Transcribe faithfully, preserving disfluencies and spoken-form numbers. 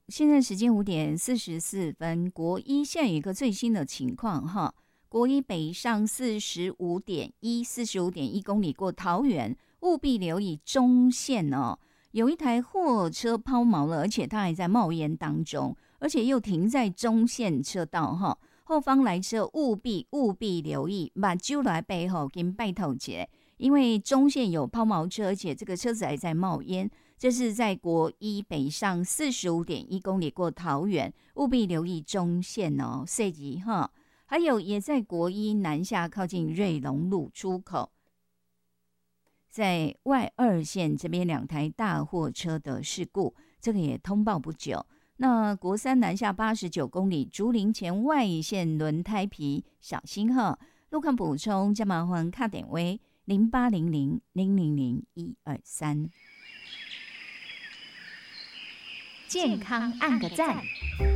现在时间五点四十四分，国一现在有一个最新的情况哈，国一北上四十五点一，四十五点一公里过桃园，务必留意中线哦。有一台货车抛锚了，而且它还在冒烟当中，而且又停在中线车道哈。后方来车务必务必留意，把揪来背后跟拜头节，因为中线有抛锚车，而且这个车子还在冒烟。这是在国一北上四十五点一公里过桃园，务必留意中线哦，设计哈。还有也在国一南下靠近瑞隆路出口。在外二线这边两台大货车的事故，这个也通报不久。那国三南下八十九公里，竹林前外线轮胎皮，小心哈。路况补充，加麻烦卡点位零八零零零零零一二三。 健康按个赞。